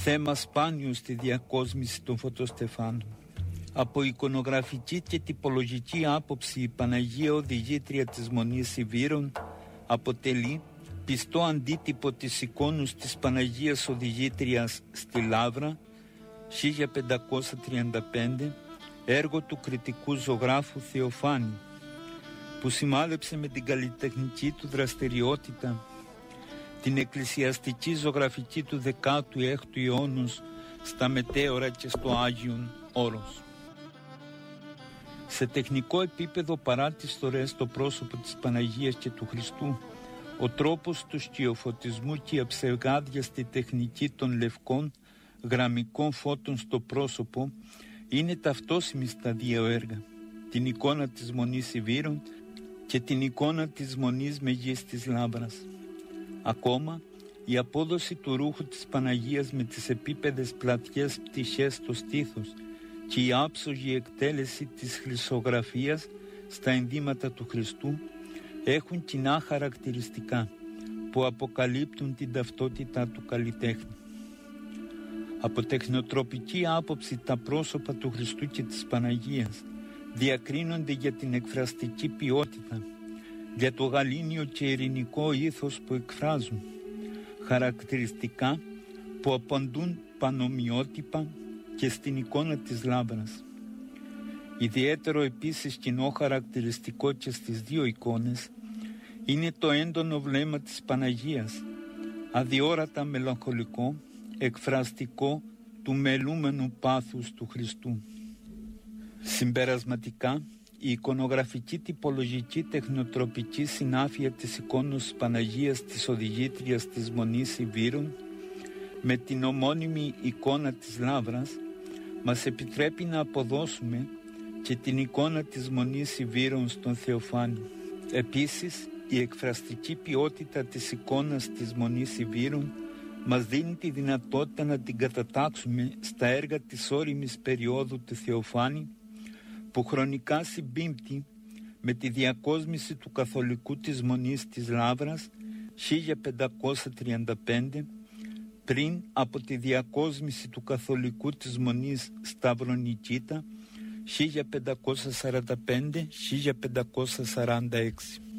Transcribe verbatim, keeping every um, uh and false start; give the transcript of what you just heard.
θέμα σπάνιο στη διακόσμηση των φωτοστεφάνων. Από εικονογραφική και τυπολογική άποψη η Παναγία Οδηγήτρια της Μονής Ιβύρων αποτελεί πιστό αντίτυπο της εικόνους της Παναγίας Οδηγήτριας στη Λαύρα χίλια πεντακόσια τριάντα πέντε, έργο του κριτικού ζωγράφου Θεοφάνη, που σημάδεψε με την καλλιτεχνική του δραστηριότητα την εκκλησιαστική ζωγραφική του δέκατου έκτου αιώνος στα μετέωρα και στο Άγιον Όρος. Σε τεχνικό επίπεδο, παρά τις στορές στο πρόσωπο της Παναγίας και του Χριστού, ο τρόπος του σκιοφωτισμού και η αψεγάδιαστη τεχνική των λευκών γραμμικών φώτων στο πρόσωπο είναι ταυτόσιμη στα δύο έργα, την εικόνα της Μονής Ιβύρων και την εικόνα της Μονής Μεγής της Λαύρας. Ακόμα, η απόδοση του ρούχου της Παναγίας με τις επίπεδες πλατιές πτυχές στο στήθος και η άψογη εκτέλεση της χρυσογραφίας στα ενδύματα του Χριστού έχουν κοινά χαρακτηριστικά που αποκαλύπτουν την ταυτότητα του καλλιτέχνη. Από τεχνοτροπική άποψη, τα πρόσωπα του Χριστού και της Παναγίας διακρίνονται για την εκφραστική ποιότητα, για το γαλήνιο και ειρηνικό ήθος που εκφράζουν, χαρακτηριστικά που απαντούν πανομοιότυπα και στην εικόνα της Λαύρας. Ιδιαίτερο επίσης κοινό χαρακτηριστικό και στις δύο εικόνες είναι το έντονο βλέμμα της Παναγίας, αδιόρατα μελαγχολικό, εκφραστικό του μελούμενου πάθους του Χριστού. Συμπερασματικά, η εικονογραφική τυπολογική τεχνοτροπική συνάφεια της εικόνος Παναγίας της Οδηγήτριας της Μονής Ιβύρων με την ομώνυμη εικόνα της Λαύρας μας επιτρέπει να αποδώσουμε και την εικόνα της Μονής Ιβύρων στον Θεοφάνη. Επίσης, η εκφραστική ποιότητα της εικόνας της Μονής Ιβύρων μας δίνει τη δυνατότητα να την κατατάξουμε στα έργα της όριμης περίοδου του Θεοφάνη, που χρονικά συμπίπτει με τη διακόσμηση του καθολικού της Μονής της Λαύρας χίλια πεντακόσια τριάντα πέντε, πριν από τη διακόσμηση του καθολικού της Μονής Σταυρονικήτα χίλια πεντακόσια σαράντα πέντε με χίλια πεντακόσια σαράντα έξι.